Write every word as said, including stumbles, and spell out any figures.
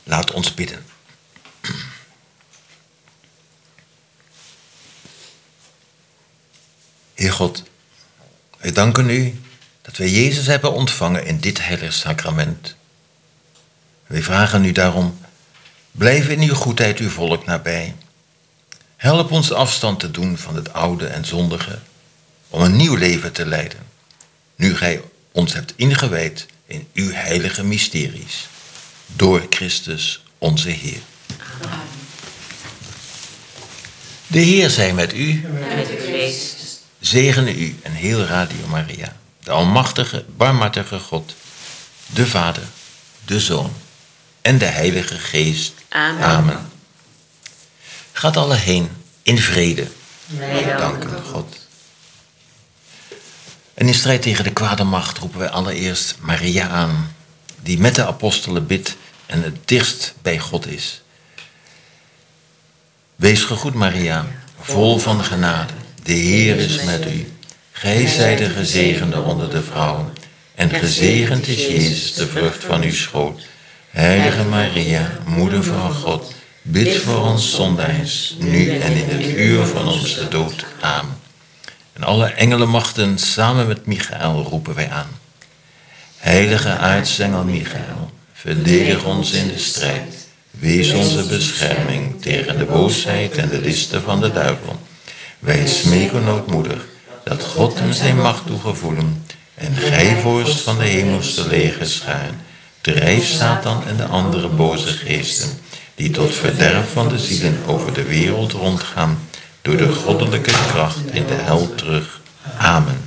Laat ons bidden. Heer God, wij danken u dat wij Jezus hebben ontvangen in dit heilige sacrament. Wij vragen u daarom, blijf in uw goedheid uw volk nabij. Help ons afstand te doen van het oude en zondige, om een nieuw leven te leiden, nu gij ons hebt ingewijd in uw heilige mysteries. Door Christus onze Heer. Amen. De Heer zij met u. En met uw geest. Zegene u en heel Radio Maria, de almachtige, barmhartige God, de Vader, de Zoon en de Heilige Geest. Amen. Amen. Gaat alle heen in vrede. Wij danken God. En in strijd tegen de kwade macht roepen wij allereerst Maria aan, die met de apostelen bidt en het dichtst bij God is. Wees gegroet, Maria, vol van genade. De Heer is met u. Gij zijt de gezegende onder de vrouwen, en gezegend is Jezus, de vrucht van uw schoot. Heilige Maria, moeder van God, bid voor ons zondaars, nu en in het uur van onze dood. Amen. En alle engelenmachten samen met Michael roepen wij aan. Heilige aartsengel Michael, verdedig ons in de strijd. Wees onze bescherming tegen de boosheid en de listen van de duivel. Wij smeken ootmoedig dat God hem zijn macht toegevoelen. En gij, vorst van de hemelse legerschaar, drijf Satan en de andere boze geesten, die tot verderf van de zielen over de wereld rondgaan, door de goddelijke kracht in de hel terug. Amen.